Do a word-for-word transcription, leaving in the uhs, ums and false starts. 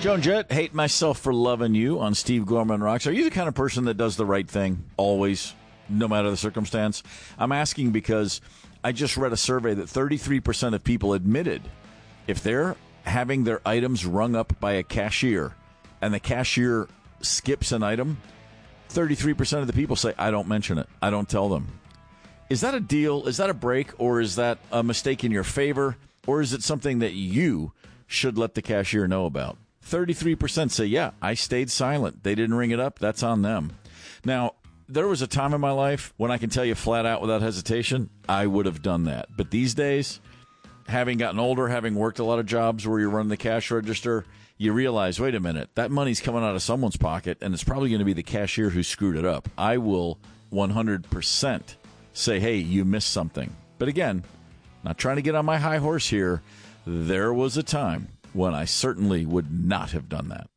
Joan Jett, Hate Myself for Loving You on Steve Gorman Rocks. Are you the kind of person that does the right thing always, no matter the circumstance? I'm asking because I just read a survey that thirty-three percent of people admitted if they're having their items rung up by a cashier and the cashier skips an item, thirty-three percent of the people say, I don't mention it. I don't tell them. Is that a deal? Is that a break? Or is that a mistake in your favor? Or is it something that you should let the cashier know about? thirty-three percent say, yeah, I stayed silent. They didn't ring it up. That's on them. Now, there was a time in my life when I can tell you flat out without hesitation, I would have done that. But these days, having gotten older, having worked a lot of jobs where you're running the cash register, you realize, wait a minute, that money's coming out of someone's pocket, and it's probably going to be the cashier who screwed it up. I will one hundred percent say, hey, you missed something. But again, not trying to get on my high horse here. There was a time when I certainly would not have done that.